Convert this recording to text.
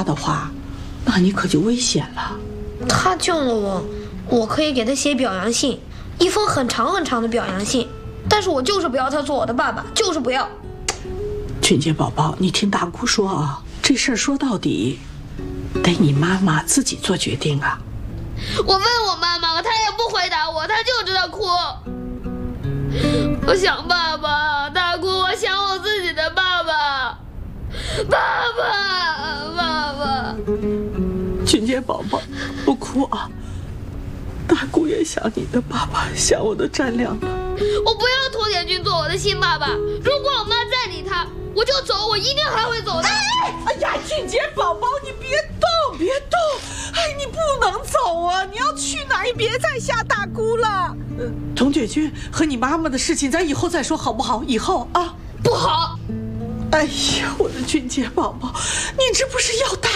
他的话，那你可就危险了。 他救了我，我可以给他写表扬信，一封很长很长的表扬信。但是我就是不要他做我的爸爸，就是不要。 俊杰宝宝，你听大姑说啊，这事儿说到底，得你妈妈自己做决定啊。 我问我妈妈，她也不回答我，她就知道哭。我想爸爸，大姑，我想我自己的爸爸，爸爸。 俊杰宝宝，不哭啊！大姑也想你的爸爸，想我的占良了。 我不要涂田君做我的新爸爸。如果我妈再理他，我就走，我一定还会走的。 哎呀，俊杰宝宝，你别动，别动！哎，你不能走啊！你要去哪？你别再吓大姑了。童觉君和你妈妈的事情，咱以后再说好不好？以后啊， 不好。 哎呀，我的俊杰宝宝，你这不是要大